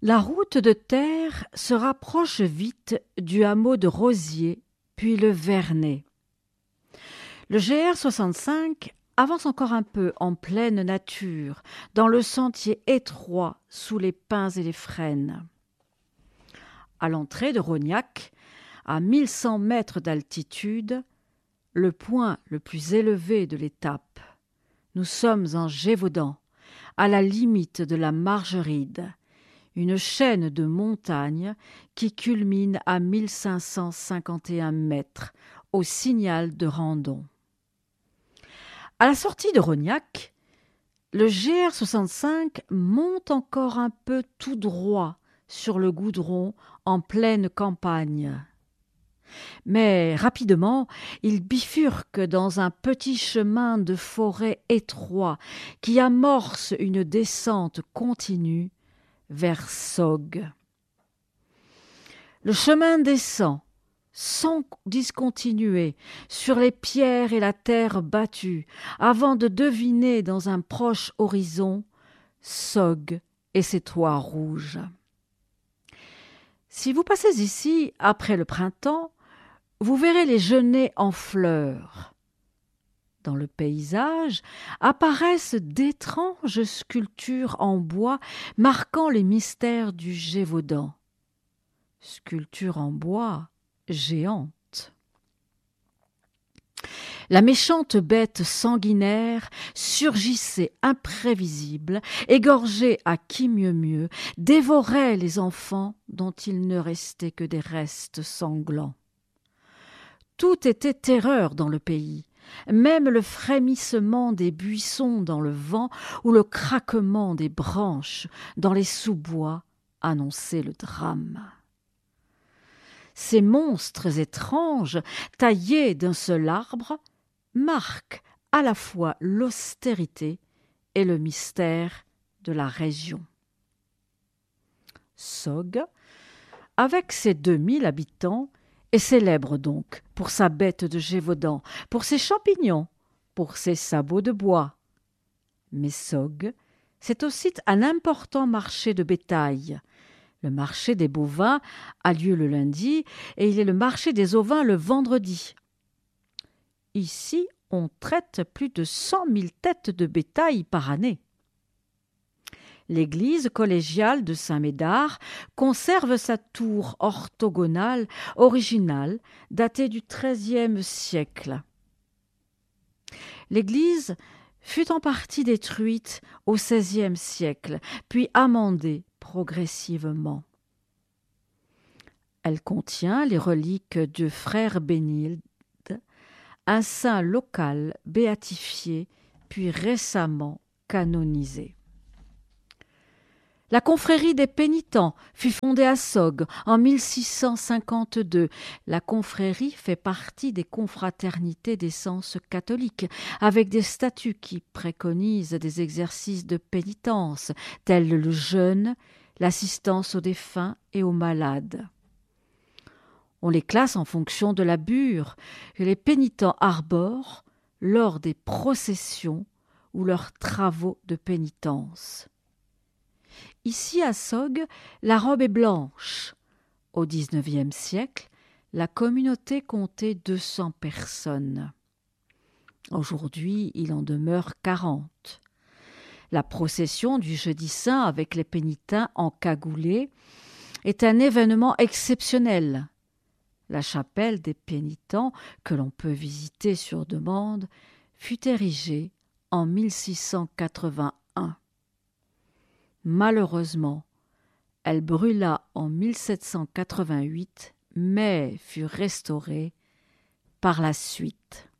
La route de terre se rapproche vite du hameau de Rosiers, puis le Vernet. Le GR 65 avance encore un peu en pleine nature, dans le sentier étroit sous les pins et les frênes. À l'entrée de Rognac, à 1100 mètres d'altitude, le point le plus élevé de l'étape, nous sommes en Gévaudan, à la limite de la Margeride, une chaîne de montagnes qui culmine à 1551 mètres, au signal de Randon. À la sortie de Rognac, le GR 65 monte encore un peu tout droit sur le goudron en pleine campagne. Mais rapidement, il bifurque dans un petit chemin de forêt étroit qui amorce une descente continue vers Sogg. Le chemin descend, sans discontinuer, sur les pierres et la terre battue, avant de deviner dans un proche horizon Sogg et ses toits rouges. Si vous passez ici après le printemps, vous verrez les genêts en fleurs. Dans le paysage apparaissent d'étranges sculptures en bois marquant les mystères du Gévaudan. Sculptures en bois géantes. La méchante bête sanguinaire surgissait imprévisible, égorgeait à qui mieux mieux, dévorait les enfants dont il ne restait que des restes sanglants. Tout était terreur dans le pays, même le frémissement des buissons dans le vent ou le craquement des branches dans les sous-bois annonçait le drame. Ces monstres étranges, taillés d'un seul arbre, marquent à la fois l'austérité et le mystère de la région. Sogg, avec ses 2000 habitants, est célèbre donc pour sa bête de Gévaudan, pour ses champignons, pour ses sabots de bois. Mais Sogg, c'est aussi un important marché de bétail. Le marché des bovins a lieu le lundi et il est le marché des ovins le vendredi. Ici, on traite plus de 100 000 têtes de bétail par année. L'église collégiale de Saint-Médard conserve sa tour orthogonale originale datée du XIIIe siècle. L'église fut en partie détruite au XVIe siècle, puis amendée progressivement. Elle contient les reliques du frère Bénilde, un saint local béatifié puis récemment canonisé. La confrérie des pénitents fut fondée à Sogg en 1652. La confrérie fait partie des confraternités d'essence catholique, avec des statuts qui préconisent des exercices de pénitence, tels le jeûne, l'assistance aux défunts et aux malades. On les classe en fonction de la bure que les pénitents arborent lors des processions ou leurs travaux de pénitence. Ici à Sogg, la robe est blanche. Au XIXe siècle, la communauté comptait 200 personnes. Aujourd'hui, il en demeure 40. La procession du Jeudi Saint avec les pénitents encagoulés est un événement exceptionnel. La chapelle des pénitents, que l'on peut visiter sur demande, fut érigée en 1681. Malheureusement, elle brûla en 1788, mais fut restaurée par la suite.